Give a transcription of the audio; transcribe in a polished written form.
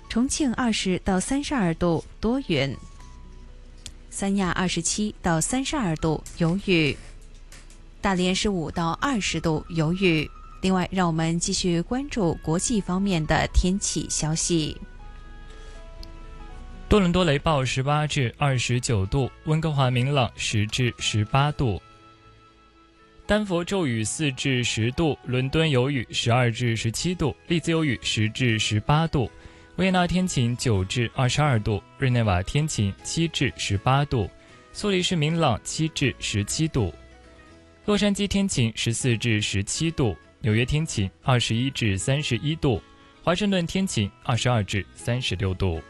重庆20到32度多云，三亚27到32度有雨，大连15到20度有雨。另外，让我们继续关注国际方面的天气消息。 多伦多雷暴18至29度，温哥华明朗10至18度，丹佛骤雨4至10度，伦敦有雨12至17度，利兹有雨10至18度，维也纳天晴9至22度，日内瓦天晴7至18度，苏黎世明朗7至17度，洛杉矶天晴14至17度，纽约天晴21至31度，华盛顿天晴22至36度。